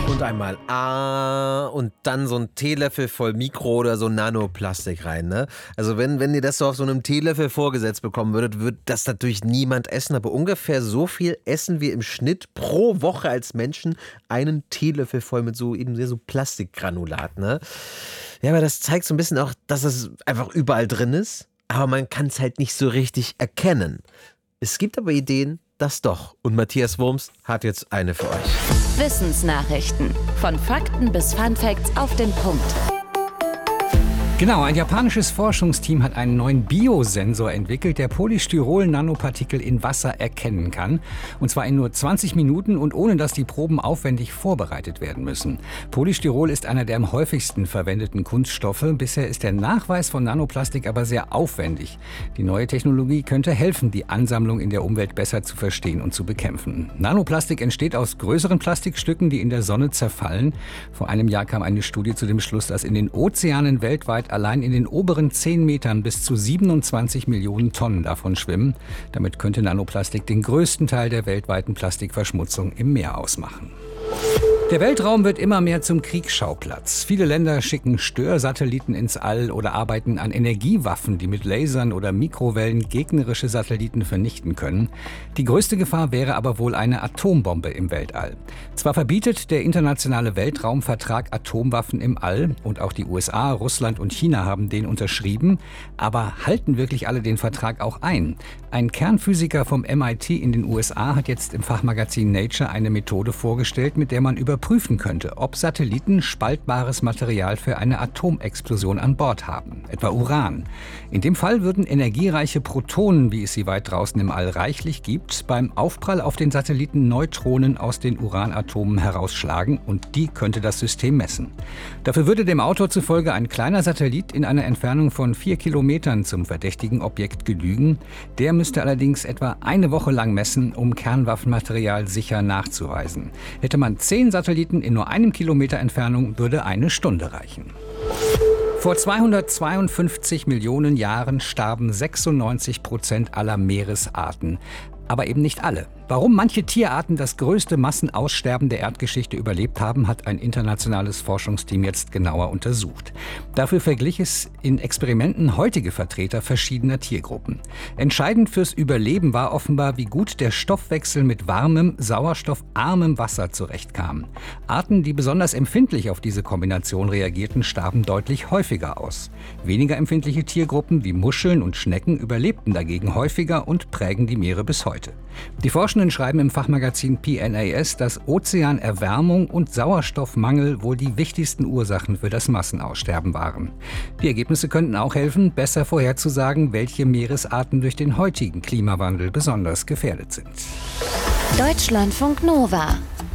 Und einmal und dann so ein Teelöffel voll Mikro- oder so Nanoplastik rein, ne? Also wenn ihr das so auf so einem Teelöffel vorgesetzt bekommen würdet, würde das natürlich niemand essen. Aber ungefähr so viel essen wir im Schnitt pro Woche als Menschen. Einen Teelöffel voll mit so Plastikgranulat, ne? Ja, aber das zeigt so ein bisschen auch, dass es einfach überall drin ist. Aber man kann es halt nicht so richtig erkennen. Es gibt aber Ideen, das doch. Und Matthias Wurms hat jetzt eine für euch. Wissensnachrichten. Von Fakten bis Funfacts auf den Punkt. Genau, ein japanisches Forschungsteam hat einen neuen Biosensor entwickelt, der Polystyrol-Nanopartikel in Wasser erkennen kann. Und zwar in nur 20 Minuten und ohne, dass die Proben aufwendig vorbereitet werden müssen. Polystyrol ist einer der am häufigsten verwendeten Kunststoffe. Bisher ist der Nachweis von Nanoplastik aber sehr aufwendig. Die neue Technologie könnte helfen, die Ansammlung in der Umwelt besser zu verstehen und zu bekämpfen. Nanoplastik entsteht aus größeren Plastikstücken, die in der Sonne zerfallen. Vor einem Jahr kam eine Studie zu dem Schluss, dass in den Ozeanen weltweit allein in den oberen 10 Metern bis zu 27 Millionen Tonnen davon schwimmen. Damit könnte Nanoplastik den größten Teil der weltweiten Plastikverschmutzung im Meer ausmachen. Der Weltraum wird immer mehr zum Kriegsschauplatz. Viele Länder schicken Störsatelliten ins All oder arbeiten an Energiewaffen, die mit Lasern oder Mikrowellen gegnerische Satelliten vernichten können. Die größte Gefahr wäre aber wohl eine Atombombe im Weltall. Zwar verbietet der internationale Weltraumvertrag Atomwaffen im All und auch die USA, Russland und China haben den unterschrieben, aber halten wirklich alle den Vertrag auch ein? Ein Kernphysiker vom MIT in den USA hat jetzt im Fachmagazin Nature eine Methode vorgestellt, mit der man überprüfen könnte, ob Satelliten spaltbares Material für eine Atomexplosion an Bord haben, etwa Uran. In dem Fall würden energiereiche Protonen, wie es sie weit draußen im All reichlich gibt, beim Aufprall auf den Satelliten Neutronen aus den Uranatomen herausschlagen und die könnte das System messen. Dafür würde dem Autor zufolge ein kleiner Satellit in einer Entfernung von 4 Kilometern zum verdächtigen Objekt genügen. Der müsste allerdings etwa eine Woche lang messen, um Kernwaffenmaterial sicher nachzuweisen. Hätte man 10 Satelliten in nur einem Kilometer Entfernung, würde eine Stunde reichen. Vor 252 Millionen Jahren starben 96% aller Meeresarten. Aber eben nicht alle. Warum manche Tierarten das größte Massenaussterben der Erdgeschichte überlebt haben, hat ein internationales Forschungsteam jetzt genauer untersucht. Dafür verglich es in Experimenten heutige Vertreter verschiedener Tiergruppen. Entscheidend fürs Überleben war offenbar, wie gut der Stoffwechsel mit warmem, sauerstoffarmem Wasser zurechtkam. Arten, die besonders empfindlich auf diese Kombination reagierten, starben deutlich häufiger aus. Weniger empfindliche Tiergruppen wie Muscheln und Schnecken überlebten dagegen häufiger und prägen die Meere bis heute. Die Forschenden schreiben im Fachmagazin PNAS, dass Ozeanerwärmung und Sauerstoffmangel wohl die wichtigsten Ursachen für das Massenaussterben waren. Die Ergebnisse könnten auch helfen, besser vorherzusagen, welche Meeresarten durch den heutigen Klimawandel besonders gefährdet sind. Deutschlandfunk Nova